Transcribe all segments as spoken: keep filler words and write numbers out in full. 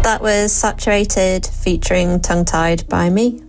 That was Saturated featuring Tongue Tied by me.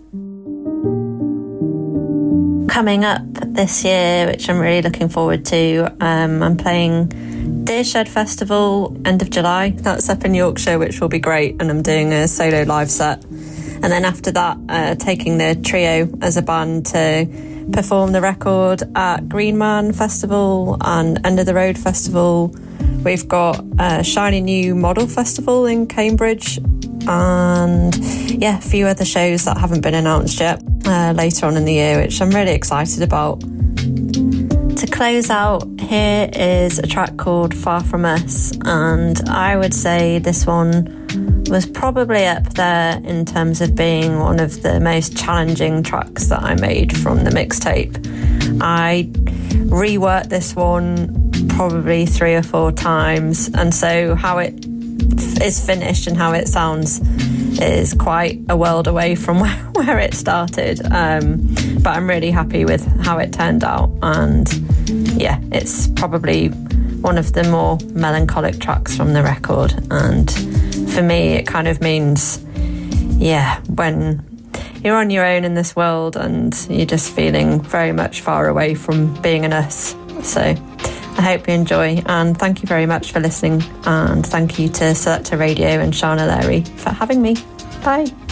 Coming up this year, which I'm really looking forward to, um, I'm playing Deershed Festival end of July. That's up in Yorkshire, which will be great, and I'm doing a solo live set. And then after that, uh, taking the trio as a band to perform the record at Green Man Festival and End of the Road Festival. We've got a Shiny New Model Festival in Cambridge, and yeah, a few other shows that haven't been announced yet uh, later on in the year, which I'm really excited about. To close out, here is a track called Far From Us, and I would say this one was probably up there in terms of being one of the most challenging tracks that I made from the mixtape. I reworked this one probably three or four times, and so how it f- is finished and how it sounds is quite a world away from where, where it started, um, but I'm really happy with how it turned out, and yeah, it's probably one of the more melancholic tracks from the record. And for me, it kind of means, yeah, when you're on your own in this world and you're just feeling very much far away from being an us. So I hope you enjoy, and thank you very much for listening, and thank you to Selector Radio and Shana Larry for having me. Bye.